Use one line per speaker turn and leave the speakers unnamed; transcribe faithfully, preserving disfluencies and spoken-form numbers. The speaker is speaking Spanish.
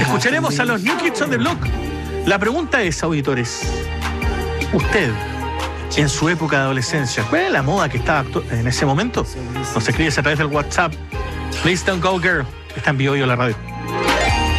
Escucharemos a los New Kids on the Block. La pregunta es, auditores, usted, en su época de adolescencia, ¿cuál era la moda que estaba en ese momento? Nos escribes a través del WhatsApp. Please don't go, girl. Está en Vivo Vivo la radio.